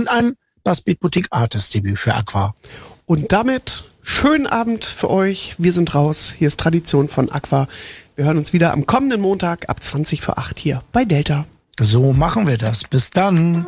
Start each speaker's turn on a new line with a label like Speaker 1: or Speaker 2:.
Speaker 1: und ein Das Beat Boutique Artist Debüt für Aqua.
Speaker 2: Und damit schönen Abend für euch. Wir sind raus. Hier ist Tradition von Aqua. Wir hören uns wieder am kommenden Montag ab 7:20 hier bei Delta.
Speaker 1: So machen wir das. Bis dann.